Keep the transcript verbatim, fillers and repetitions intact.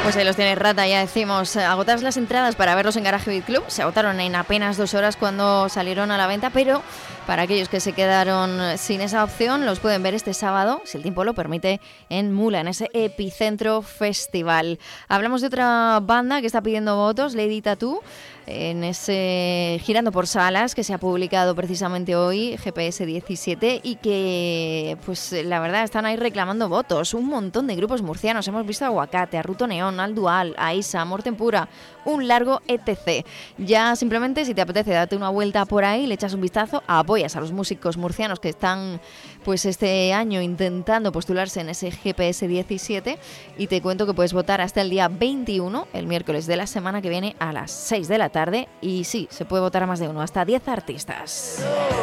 Pues ahí los tienes, Rata, ya decimos. Agotadas las entradas para verlos en Garage Beat Club. Se agotaron en apenas dos horas cuando salieron a la venta, pero para aquellos que se quedaron sin esa opción, los pueden ver este sábado, si el tiempo lo permite, en Mula, en ese Epicentro Festival. Hablamos de otra banda que está pidiendo votos, Lady Tattoo, en ese Girando por Salas, que se ha publicado precisamente hoy, G P S diecisiete, y que, pues la verdad, están ahí reclamando votos. Un montón de grupos murcianos. Hemos visto a Aguacate, a Ruto Neón, al Dual, a Isa, a Mortempura, un largo etcétera. Ya simplemente, si te apetece darte una vuelta por ahí, le echas un vistazo, apoyas a los músicos murcianos que están pues este año intentando postularse en ese G P S diecisiete, y te cuento que puedes votar hasta el día veintiuno, el miércoles de la semana que viene, a las seis de la tarde, y sí, se puede votar a más de uno, hasta diez artistas.